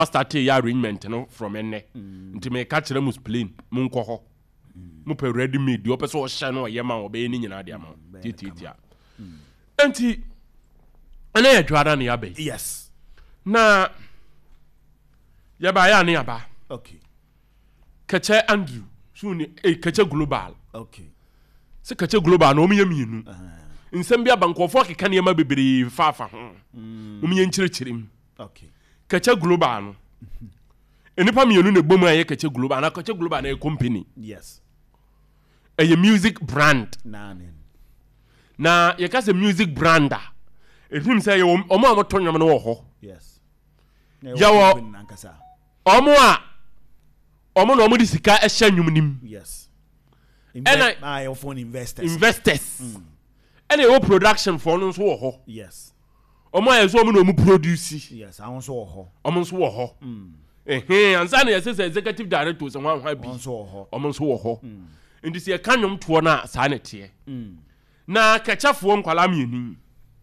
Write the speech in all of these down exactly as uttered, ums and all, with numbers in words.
start ya arrangement no from enne nti me ka kire mu spleen mu nkɔ hɔ mu pe ready made o person o hye no ye ma obey ni nyina de ama tititia enti ene ya dwada ne ya be yes na ya ba ya ne ya ba okay Kache Andrew so ni eh Kache Global okay se Kache Global no omiye mienu nsem bia bankofo keka ne ma bebere faafa ho omiye nkirekirim okay Kache Global no enipa mienu ne bom aye Kache Global na Kache Global na a company yes a music brand na na na ye ka se music brand a ehim say ye omo amoto nwom no wo ho yes ya wo omo a omo no omo di sika e hya nwum nim yes and I of phone investors investors and a production for no so wo ho yes omo a so omo no omo produce yes awon so wo ho omo so wo ho eh ansa na ye say executive director so hwan hwan bi awon so wo ho omo so wo ho ndi se ka nwom to na sa na tie na kachafo nkwala mienu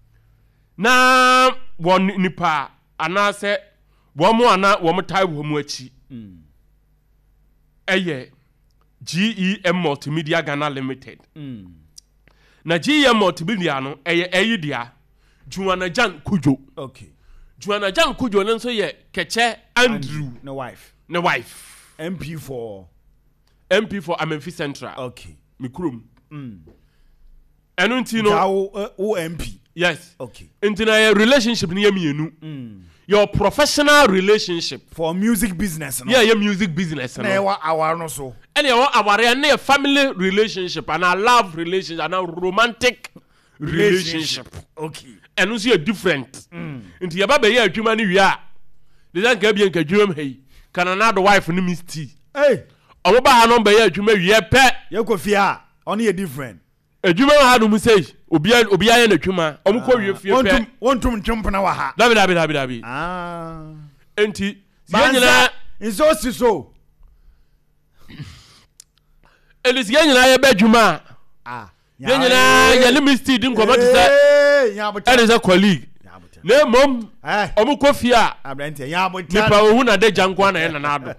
na won nipa ana se wo mo ana wo mo tai wo mo achi eye G E M Multimedia Ghana Limited na G E M Multimedia no eye eye dia Juana Jan Kujo okay Juana Jan Kujo no so ye Kache Andrew no wife no wife M P for M P for Amenfi Central okay mikrum mm enu nti no ja o M P yes okay nti na your relationship ni yemienu mm your professional relationship for music business no yeah your music business no na e wa awar no so and e wa aware na family relationship and a love relationship and a romantic relationship, relationship. okay enu so different mm nti ya ba be ya adwuma ni wi a de san ka bi en ka dwuma hey kana the wife ni misti hey omo ba ha no be ya adwuma wi e pe ye ko fi a on ye different adwuma ha no mu say obi obi aye na adwuma omo ko wi fie pe wontum ntwempna wa ha dabi dabi dabi dabi ah enti ye nyina nso si so elisi ye nyina ye ba adwuma ah ye nyina ye le misti din ko ma to say nya bota and is a colleague na mom omo ko fie a abrante nya bota nipa ohu na de jankwa na ye na nado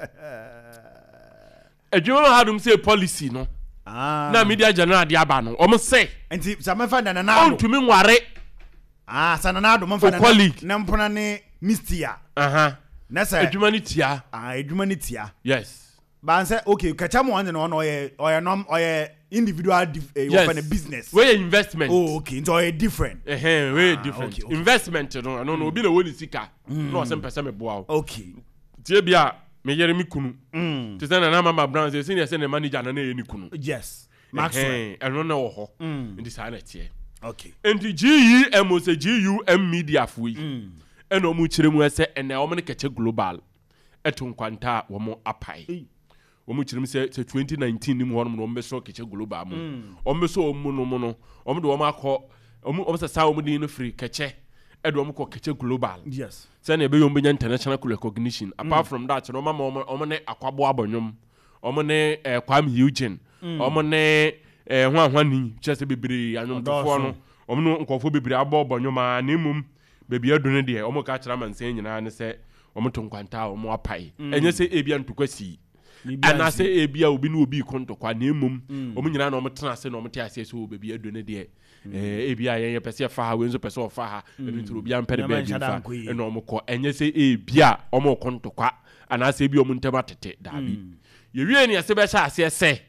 adwuma ha dum say policy no ah na media general de aba no omo say enti samefa na na on tumi nware ah sananado manfa na na mpona ne mistia aha na say adwuma ni tia ah adwuma ni tia yes ba say okay kacha mo ande no no oye oye nom oye individual eh, yes. for the business we investment oh okay so oye different eh eh we ah, different okay, okay. investment no no no obi na woni sika no o se mpese me boa okay tie bia me yere mi kunu mm te say na na mama brown say senior say na manager na na ye ni kunu yes maxwell eh no na wo ho ndi sa na tie okay and G E M o say G U M media fui and o mu kire mu ese ene o mo ne Kache Global eto nkwanta wo mo apai o mu kire mu say twenty nineteen ni mu ho no mo so Kache Global mu o mo so o mu no mo no o mo de o ma akọ o mu o sa sa o mu din no free Kache edo o mo ko Kache Global yes say na be yo mbenya international recognition apart from that no ma o mo ne akwabo abonyom o mo ne Kwame Eugene o mo ne eh hwan hwan ni chese bebere anyomtofo no omno nkofo bebere abo bonyoma na emum bebi adone de omo ka kira mansen nyina ne se omo tonkwanta omo apai enye se ebia ntokwasi ana se ebia obi na obi kontokwa na emum omo nyina na omo tena se na omo te ase so bebi adone de eh ebia yen pese fa ha wenzo pese ofa ha ebi nturo bia mpede be bi fa na omo ko enye se ebia omo kontokwa ana se ebia omo ntema tete dabi ye wie ne se be sha ase se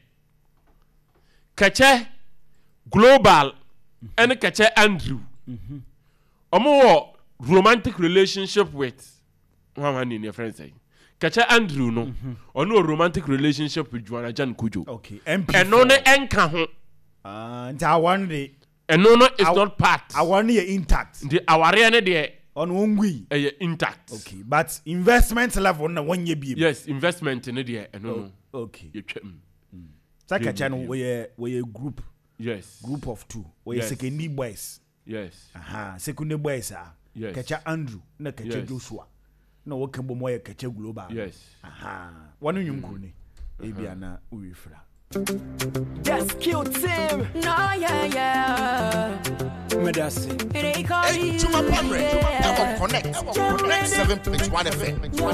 Kache Global and Kache Andrew. Mm-hmm. Omo romantic relationship with one man in your friend say. Kache Andrew no. Mm-hmm. Ono romantic relationship with Juana Jan Kujo. Okay. M P. And no ne enka ho. Ah, nti awon de. And no no is not part. Awon ye intact. The aware ne de on wongui. Eh intact. Okay. But investment level na one ye bi. Yes, investment ne de no no. Okay. Ye twem. Kache no we we group. Yes. Group of two. We yes. secondary boys. Yes. Aha, secondary boys ah. Yes. Kache Andrew na Kache yes. Joshua. Na wo kembo mo ye Kache Global. Yes. Aha. Wanu nyum kru ni. Ebia na uwifra. Yes, cute team. No, yeah, yeah. Medasi. They call Hey, you, to my primary, yeah. Connect, Connect seven point one F M.